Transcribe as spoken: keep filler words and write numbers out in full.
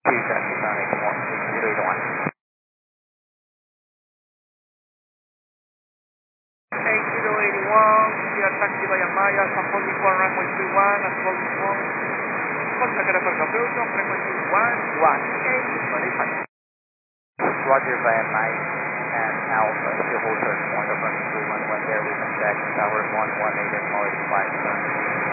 two taxi seven eight one, zero eight one. eight zero eight one, via taxi via Maya, San holding one, runway three one, and holding one. Contact airport approach, frequency one one eight twenty-five. Roger via Mike and Alpha, still hold search point of running three one one there, we can check tower one one eight and Molly five seven.